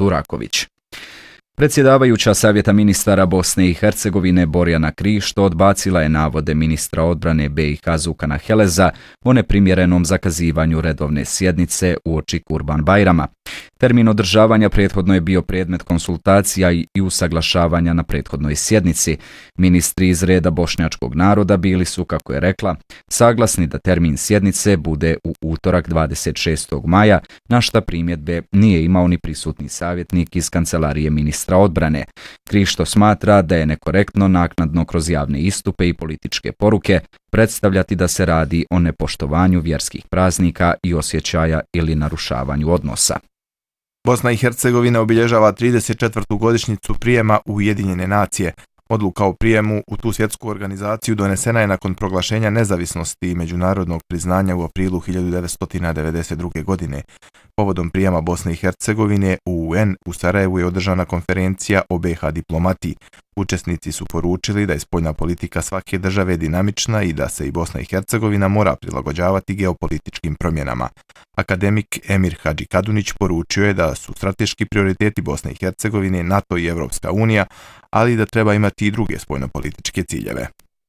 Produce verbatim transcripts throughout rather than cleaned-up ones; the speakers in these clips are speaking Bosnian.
Duraković. Predsjedavajuća Savjeta ministara Bosne i Hercegovine Borjana Krišto odbacila je navode ministra odbrane B i H Zukana Heleza o neprimjerenom zakazivanju redovne sjednice uoči Kurban-Bajrama. Termin održavanja prethodno je bio predmet konsultacija i usaglašavanja na prethodnoj sjednici. Ministri iz reda bošnjačkog naroda bili su, kako je rekla, saglasni da termin sjednice bude u utorak dvadeset šestog maja, na šta primjedbe nije imao ni prisutni savjetnik iz kancelarije ministra odbrane. Krišto smatra da je nekorektno naknadno kroz javne istupe i političke poruke predstavljati da se radi o nepoštovanju vjerskih praznika i osjećaja ili narušavanju odnosa. Bosna i Hercegovina obilježava trideset četvrtu godišnjicu prijema u Ujedinjene nacije. Odluka o prijemu u tu svjetsku organizaciju donesena je nakon proglašenja nezavisnosti i međunarodnog priznanja u aprilu hiljadu devetsto devedeset druge. godine. Povodom prijema Bosne i Hercegovine u U N u Sarajevu je održana konferencija o B H diplomatiji. Učesnici su poručili da je spoljna politika svake države dinamična i da se i Bosna i Hercegovina mora prilagođavati geopolitičkim promjenama. Akademik Emir Hadži Kadunić poručio je da su strateški prioriteti Bosne i Hercegovine NATO i Evropska unija, ali da treba imati i druge spoljnopolitičke ciljeve.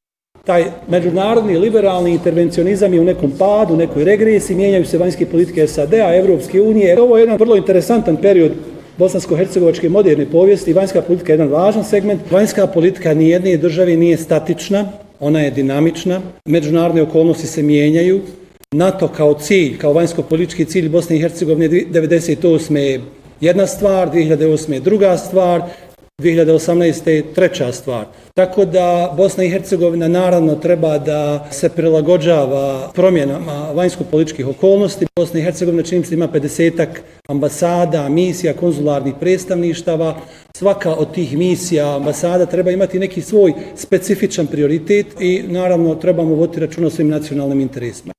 Taj međunarodni liberalni intervencionizam je u nekom padu, u nekoj regresiji, mijenjaju se vanjske politike S A D-a, Evropske unije. Ovo je jedan vrlo interesantan period bosansko-hercegovačke moderne povijesti. Vanjska politika je jedan važan segment. Vanjska politika nijedne države nije statična, ona je dinamična. Međunarodne okolnosti se mijenjaju. NATO kao cilj, kao vanjsko-politički cilj Bosne i Hercegovine devedeset osme je jedna stvar, dvije hiljade osme je druga stvar, dvije hiljade osamnaeste je treća stvar. Tako da Bosna i Hercegovina naravno treba da se prilagođava promjenama vanjsko-političkih okolnosti. Bosna i Hercegovina čini se ima pedesetak ambasada, misija, konzularnih predstavništava. Svaka od tih misija, ambasada treba imati neki svoj specifičan prioritet i naravno trebamo voditi računa o svim nacionalnim interesima.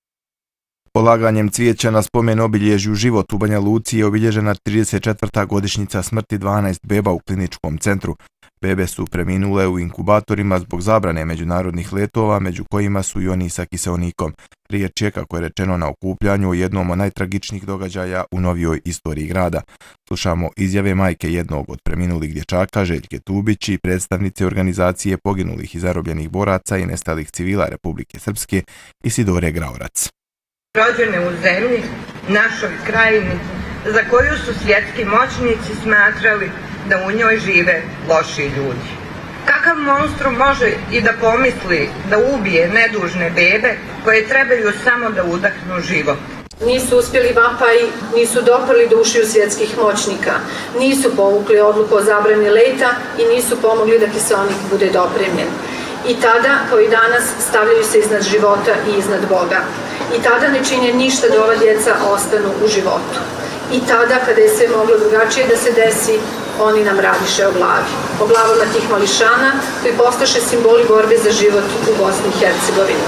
Polaganjem cvijeća na spomen obilježju život u Banja Luci je obilježena trideset četvrta godišnjica smrti dvanaest beba u kliničkom centru. Bebe su preminule u inkubatorima zbog zabrane međunarodnih letova, među kojima su i oni sa kiseonikom. Riječ je, kako je rečeno na okupljanju, o jednom od najtragičnijih događaja u novijoj istoriji grada. Slušamo izjave majke jednog od preminulih dječaka, Željke Tubić, i predstavnice organizacije poginulih i zarobljenih boraca i nestalih civila Republike Srpske, Isidore Graorac. Rođene u zemlji, našoj krajini, za koju su svjetski moćnici smatrali da u njoj žive loši ljudi. Kakav monstrum može i da pomisli da ubije nedužne bebe koje trebaju samo da udahnu život? Nisu uspjeli vapaji, nisu doprli do ušiju svjetskih moćnika, nisu povukli odluku o zabrani leta i nisu pomogli da kiseonik bude dopremljen. I tada, kao i danas, stavljaju se iznad života i iznad Boga. I tada ne čine ništa da ova djeca ostanu u životu. I tada, kada je sve moglo drugačije da se desi, oni nam radiše o glavi. O glavama tih mališana koji postaše simboli borbe za život u Bosni i Hercegovini.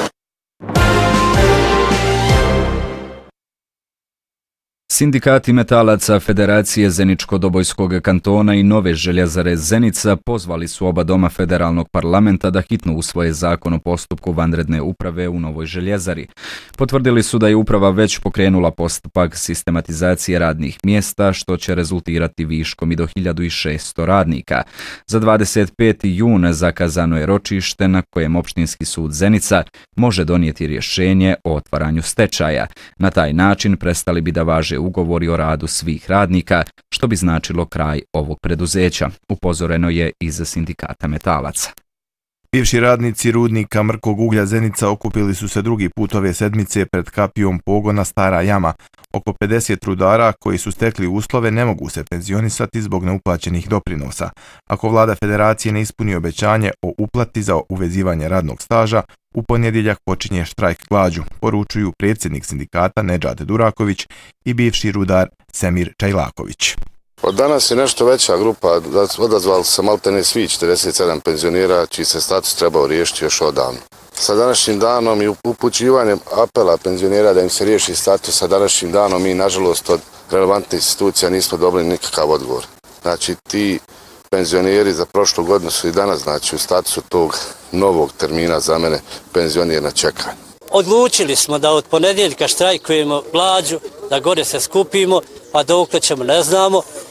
Sindikati metalaca Federacije Zeničko-Dobojskog kantona i Nove željezare Zenica pozvali su oba doma federalnog parlamenta da hitno usvoje zakon o postupku vanredne uprave u Novoj željezari. Potvrdili su da je uprava već pokrenula postupak sistematizacije radnih mjesta, što će rezultirati viškom i do hiljadu šesto radnika. Za dvadeset peti jun zakazano je ročište na kojem opštinski sud Zenica može donijeti rješenje o otvaranju stečaja. Na taj način prestali bi da važe ugovori o radu svih radnika, što bi značilo kraj ovog preduzeća, upozoreno je iz sindikata metalaca. Bivši radnici rudnika mrkog uglja Zenica okupili su se drugi put ove sedmice pred kapijom pogona Stara Jama. Oko pedeset rudara koji su stekli uslove ne mogu se penzionisati zbog neuplaćenih doprinosa. Ako vlada federacije ne ispuni obećanje o uplati za uvezivanje radnog staža, u ponedjeljak počinje štrajk glađu, poručuju predsjednik sindikata Nedžad Duraković i bivši rudar Semir Čajlaković. Od danas je nešto veća grupa, odazvali se maltene svi četrdeset sedam penzionera čiji se status trebao riješiti još odavno. Sa današnjim danom i upućivanjem apela penzionera da im se riješi status, sa današnjim danom mi nažalost od relevantnih institucija nismo dobili nikakav odgovor. Znači ti penzioneri za prošlu godinu su i danas znači, u statusu tog novog termina za mene penzioner na čekanju. Odlučili smo da od ponedjeljka štrajkujemo glađu, da gore se skupimo, a dokle ćemo ne znamo.